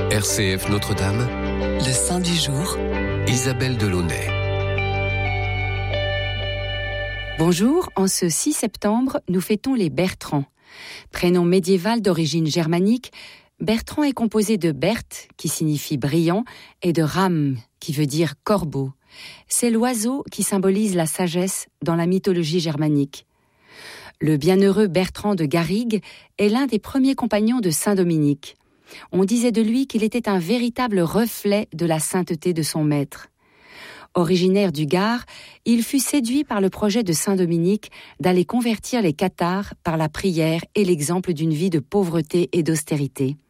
RCF Notre-Dame, le Saint du jour, Isabelle Delaunay. Bonjour, en ce 6 septembre, nous fêtons les Bertrands. Prénom médiéval d'origine germanique, Bertrand est composé de Berthe, qui signifie brillant, et de Ram, qui veut dire corbeau. C'est l'oiseau qui symbolise la sagesse dans la mythologie germanique. Le bienheureux Bertrand de Garrigues est l'un des premiers compagnons de saint Dominique. On disait de lui qu'il était un véritable reflet de la sainteté de son maître. Originaire du Gard, il fut séduit par le projet de saint Dominique d'aller convertir les cathares par la prière et l'exemple d'une vie de pauvreté et d'austérité.